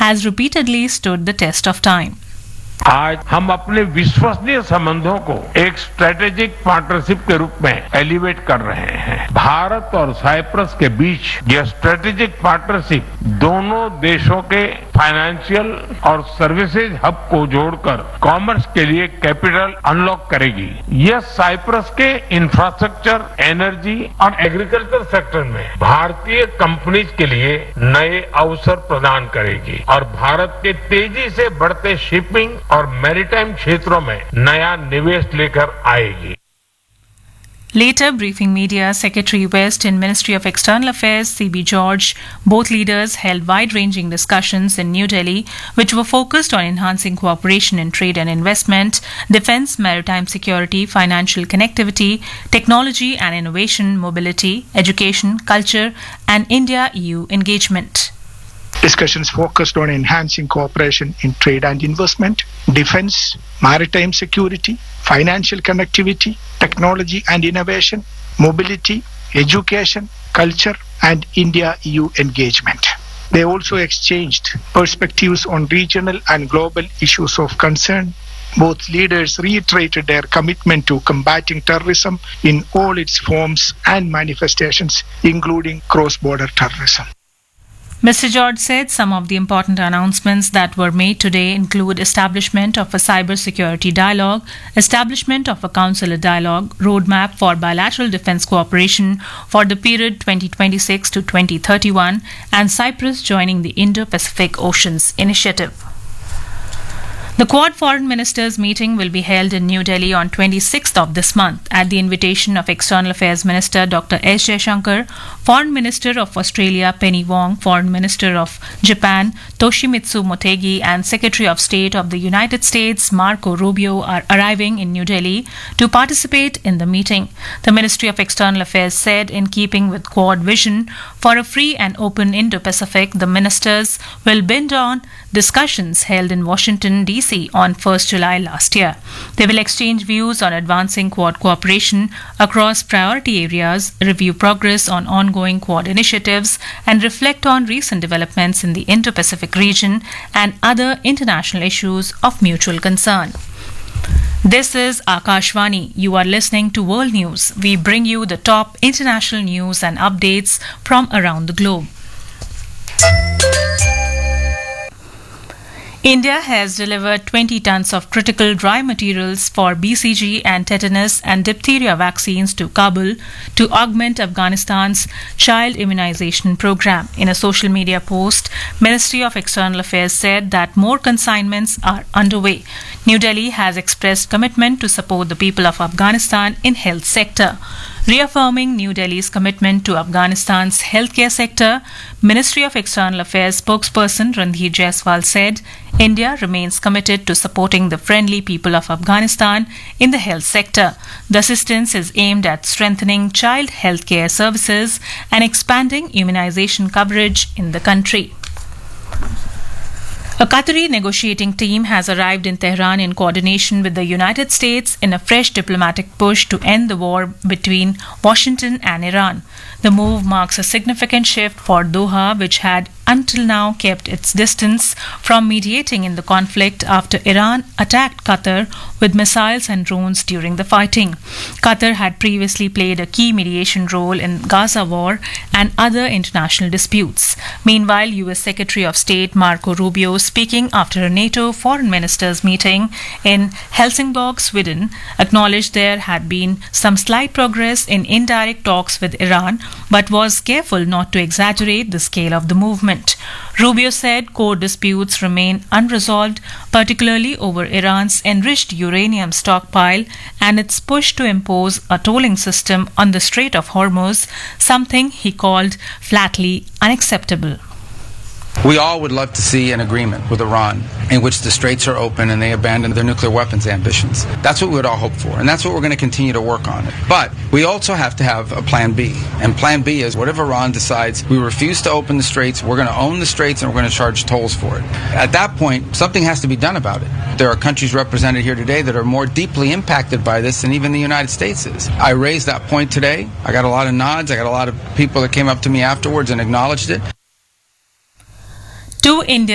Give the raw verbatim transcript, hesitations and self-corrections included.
has repeatedly stood the test of time. आज हम अपने विश्वसनीय संबंधों को एक स्ट्रेटेजिक पार्टनरशिप के रूप में एलिवेट कर रहे हैं। भारत और साइप्रस के बीच यह स्ट्रेटेजिक पार्टनरशिप दोनों देशों के फाइनेंशियल और सर्विसेज हब को जोड़कर कॉमर्स के लिए कैपिटल अनलॉक करेगी। यह साइप्रस के इंफ्रास्ट्रक्चर, एनर्जी और एग्रीकल्चर सेक्टर में भारतीय कंपनीज के लिए नए अवसर प्रदान करेगी और भारत के तेजी से बढ़ते शिपिंग और मैरीटाइम क्षेत्रों में नया निवेश लेकर आएगी। Later, briefing media, Secretary West in Ministry of External Affairs, C B George, both leaders held wide-ranging discussions in New Delhi, which were focused on enhancing cooperation in trade and investment, defence, maritime security, financial connectivity, technology and innovation, mobility, education, culture, and India-E U engagement. Discussions focused on enhancing cooperation in trade and investment, defence, maritime security, financial connectivity, technology and innovation, mobility, education, culture, and India-E U engagement. They also exchanged perspectives on regional and global issues of concern. Both leaders reiterated their commitment to combating terrorism in all its forms and manifestations, including cross-border terrorism. Mister George said some of the important announcements that were made today include establishment of a cybersecurity dialogue, establishment of a consular dialogue, roadmap for bilateral defence cooperation for the period twenty twenty-six to twenty thirty-one, and Cyprus joining the Indo-Pacific Oceans Initiative. The Quad Foreign Ministers meeting will be held in New Delhi on twenty-sixth of this month at the invitation of External Affairs Minister Doctor S. Jaishankar, Foreign Minister of Australia Penny Wong, Foreign Minister of Japan Toshimitsu Motegi, and Secretary of State of the United States Marco Rubio are arriving in New Delhi to participate in the meeting. The Ministry of External Affairs said, in keeping with Quad vision for a free and open Indo-Pacific, the ministers will build on discussions held in Washington, D C on first of July last year. They will exchange views on advancing Quad cooperation across priority areas, review progress on ongoing Quad initiatives, and reflect on recent developments in the Indo-Pacific region and other international issues of mutual concern. This is Akashvani. You are listening to World News. We bring you the top international news and updates from around the globe. India has delivered twenty tons of critical dry materials for B C G and tetanus and diphtheria vaccines to Kabul to augment Afghanistan's child immunization program. In a social media post, Ministry of External Affairs said that more consignments are underway. New Delhi has expressed commitment to support the people of Afghanistan in health sector. Reaffirming New Delhi's commitment to Afghanistan's healthcare sector, Ministry of External Affairs spokesperson Randhir Jaiswal said, India remains committed to supporting the friendly people of Afghanistan in the health sector. The assistance is aimed at strengthening child healthcare services and expanding immunization coverage in the country. A Qatari negotiating team has arrived in Tehran in coordination with the United States in a fresh diplomatic push to end the war between Washington and Iran. The move marks a significant shift for Doha, which had until now kept its distance from mediating in the conflict after Iran attacked Qatar with missiles and drones during the fighting. Qatar had previously played a key mediation role in Gaza war and other international disputes. Meanwhile, U S Secretary of State Marco Rubio, speaking after a NATO foreign ministers meeting in Helsingborg, Sweden, acknowledged there had been some slight progress in indirect talks with Iran, but was careful not to exaggerate the scale of the movement. Rubio said core disputes remain unresolved, particularly over Iran's enriched uranium stockpile and its push to impose a tolling system on the Strait of Hormuz, something he called flatly unacceptable. We all would love to see an agreement with Iran in which the straits are open and they abandon their nuclear weapons ambitions. That's what we would all hope for, and that's what we're going to continue to work on. But we also have to have a plan B, and plan B is whatever Iran decides, we refuse to open the straits, we're going to own the straits, and we're going to charge tolls for it. At that point, something has to be done about it. There are countries represented here today that are more deeply impacted by this than even the United States is. I raised that point today. I got a lot of nods. I got a lot of people that came up to me afterwards and acknowledged it. Two Indian